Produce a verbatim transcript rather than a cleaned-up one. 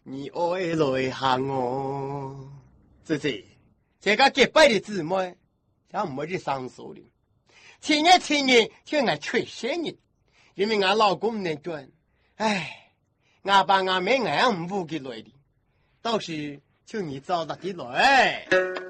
你爱来喊我，姐姐，这个结拜的姊妹，像没得上手的。前年前年就俺缺些人，因为俺老公那段，唉，俺把俺妹俺五给来的，倒是就你找到的来。